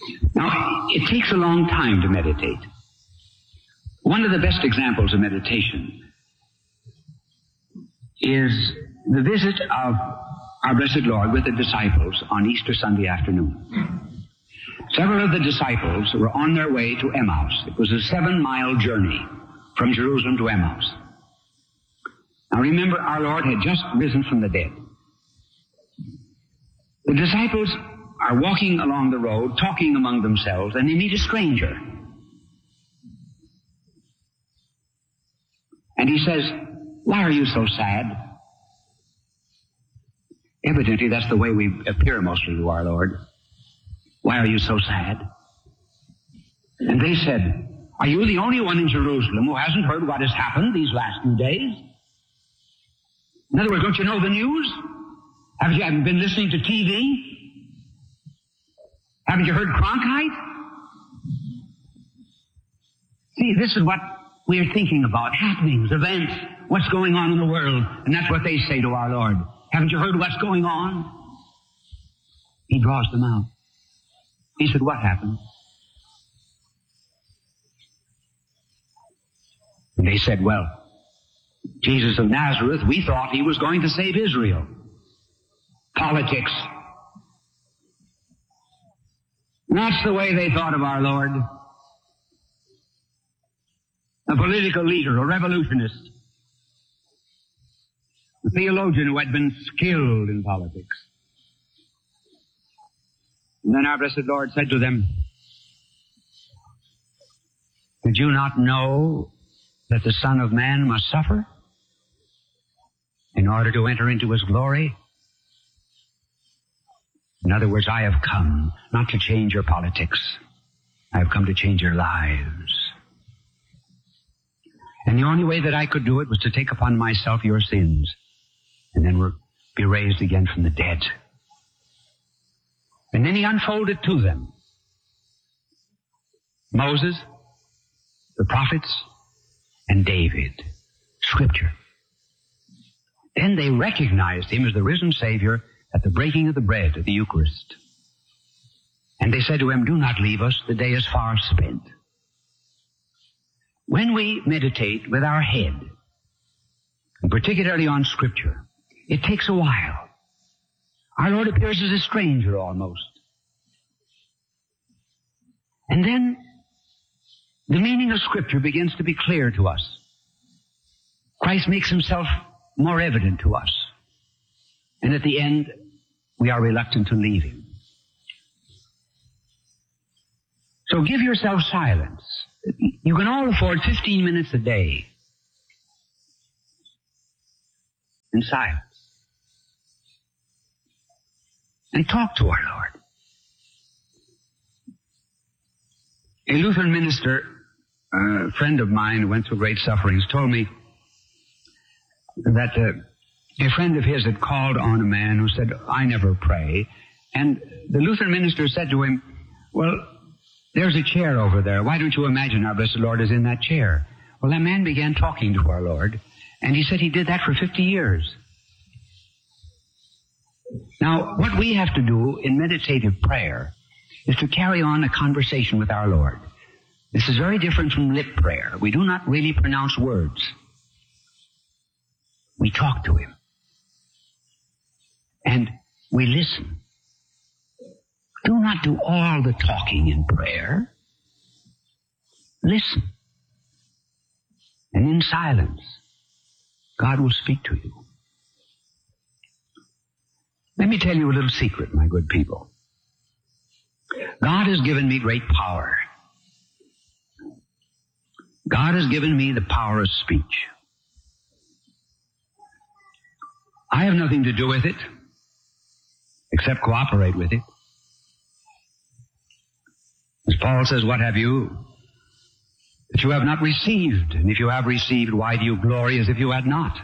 Now, it takes a long time to meditate. One of the best examples of meditation is the visit of our blessed Lord with the disciples on Easter Sunday afternoon. Several of the disciples were on their way to Emmaus. It was a 7-mile journey from Jerusalem to Emmaus. Now remember, our Lord had just risen from the dead. The disciples are walking along the road, talking among themselves, and they meet a stranger. And he says, "Why are you so sad?" Evidently, that's the way we appear mostly to our Lord. "Why are you so sad?" And they said, "Are you the only one in Jerusalem who hasn't heard what has happened these last few days? In other words, don't you know the news? Haven't you been listening to TV? Haven't you heard Cronkite?" See, this is what we're thinking about. Happenings, events, what's going on in the world. And that's what they say to our Lord. "Haven't you heard what's going on?" He draws them out. He said, "What happened?" And they said, "Well, Jesus of Nazareth, we thought he was going to save Israel." Politics. And that's the way they thought of our Lord. A political leader, a revolutionist, a theologian who had been skilled in politics. And then our blessed Lord said to them, "Did you not know that the Son of Man must suffer in order to enter into his glory?" In other words, I have come not to change your politics. I have come to change your lives. And the only way that I could do it was to take upon myself your sins and then be raised again from the dead. And then he unfolded to them Moses, the prophets, and David, Scripture. Then they recognized him as the risen Savior at the breaking of the bread of the Eucharist. And they said to him, "Do not leave us, the day is far spent." When we meditate with our head, and particularly on Scripture, it takes a while. Our Lord appears as a stranger almost. And then the meaning of Scripture begins to be clear to us. Christ makes himself more evident to us. And at the end, we are reluctant to leave him. So give yourself silence. You can all afford 15 minutes a day in silence. And talk to our Lord. A Lutheran minister, a friend of mine who went through great sufferings, told me that a friend of his had called on a man who said, "I never pray." And the Lutheran minister said to him, "Well, there's a chair over there. Why don't you imagine our blessed Lord is in that chair?" Well, that man began talking to our Lord, and he said he did that for 50 years. Now, what we have to do in meditative prayer is to carry on a conversation with our Lord. This is very different from lip prayer. We do not really pronounce words. We talk to him. And we listen. Do not do all the talking in prayer. Listen. And in silence, God will speak to you. Let me tell you a little secret, my good people. God has given me great power. God has given me the power of speech. I have nothing to do with it, except cooperate with it. As Paul says, "What have you that you have not received? And if you have received, why do you glory as if you had not?"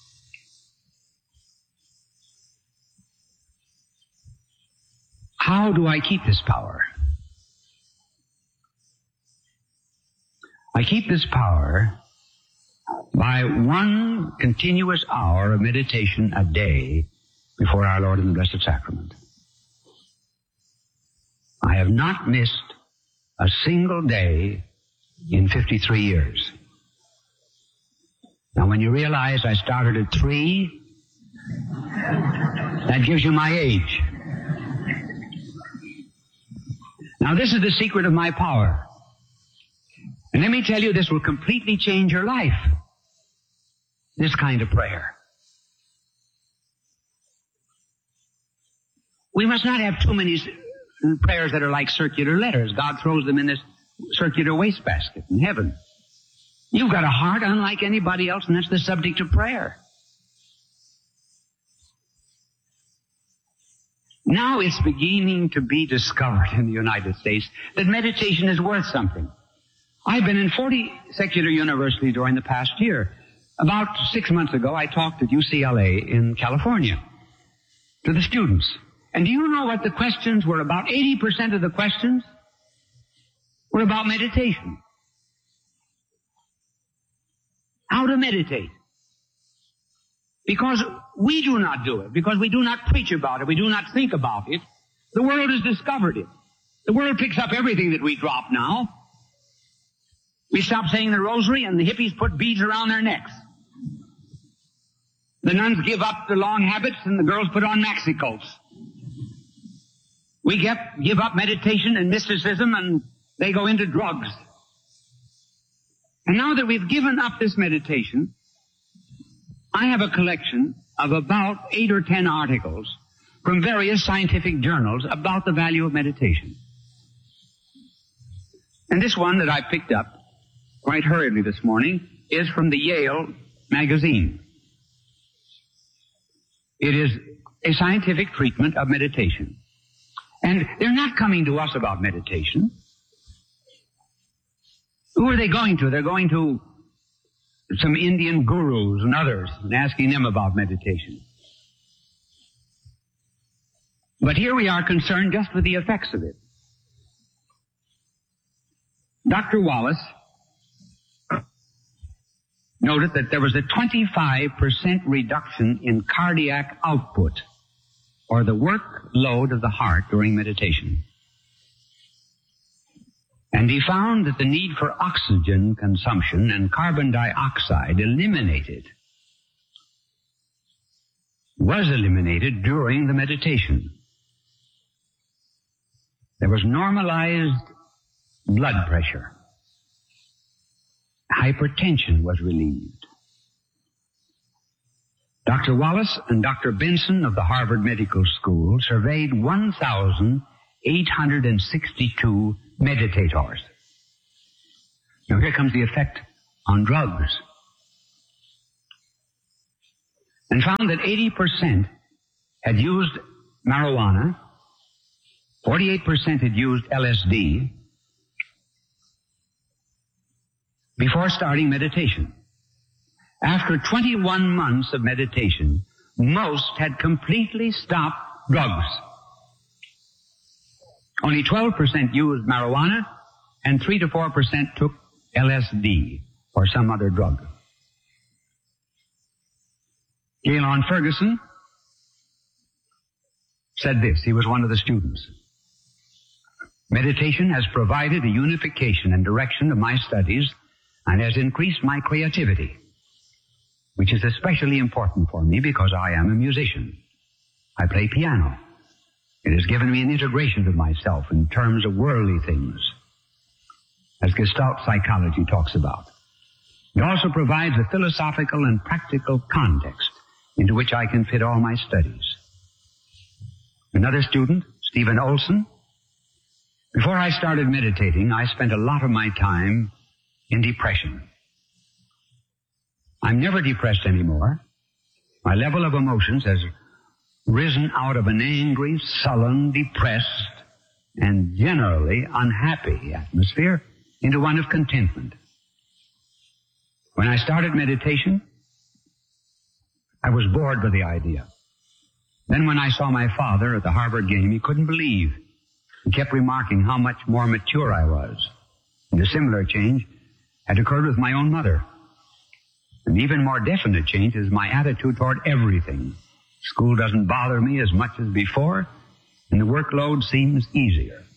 How do I keep this power? I keep this power by one continuous hour of meditation a day before our Lord in the Blessed Sacrament. I have not missed a single day in 53 years. Now, when you realize I started at 3, that gives you my age. Now, this is the secret of my power. And let me tell you, this will completely change your life. This kind of prayer. We must not have too many prayers that are like circular letters. God throws them in this circular wastebasket in heaven. You've got a heart unlike anybody else, and that's the subject of prayer. Now it's beginning to be discovered in the United States that meditation is worth something. I've been in 40 secular universities during the past year. About 6 months ago, I talked at UCLA in California to the students. And do you know what the questions were about? 80% of the questions were about meditation. How to meditate. Because we do not do it, because we do not preach about it, we do not think about it, the world has discovered it. The world picks up everything that we drop now. We stop saying the rosary and the hippies put beads around their necks. The nuns give up their long habits and the girls put on maxi coats. We give up meditation and mysticism and they go into drugs. And now that we've given up this meditation, I have a collection of about 8 or 10 articles from various scientific journals about the value of meditation. And this one that I picked up quite hurriedly this morning is from the Yale magazine. It is a scientific treatment of meditation. And they're not coming to us about meditation. Who are they going to? They're going to some Indian gurus and others and asking them about meditation. But here we are concerned just with the effects of it. Dr. Wallace noted that there was a 25% reduction in cardiac output, or the workload of the heart during meditation. And he found that the need for oxygen consumption and carbon dioxide was eliminated during the meditation. There was normalized blood pressure. Hypertension was relieved. Dr. Wallace and Dr. Benson of the Harvard Medical School surveyed 1,862 meditators. Now here comes the effect on drugs. And found that 80% had used marijuana, 48% had used LSD before starting meditation. After 21 months of meditation, most had completely stopped drugs. Only 12% used marijuana, and 3 to 4% took LSD or some other drug. Galen Ferguson said this. He was one of the students. Meditation has provided a unification and direction of my studies and has increased my creativity, which is especially important for me because I am a musician. I play piano. It has given me an integration of myself in terms of worldly things, as Gestalt psychology talks about. It also provides a philosophical and practical context into which I can fit all my studies. Another student, Stephen Olson, before I started meditating, I spent a lot of my time in depression. I'm never depressed anymore. My level of emotions has risen out of an angry, sullen, depressed, and generally unhappy atmosphere into one of contentment. When I started meditation, I was bored with the idea. Then when I saw my father at the Harvard game, he couldn't believe. He kept remarking how much more mature I was. And a similar change had occurred with my own mother. An even more definite change is my attitude toward everything. School doesn't bother me as much as before, and the workload seems easier.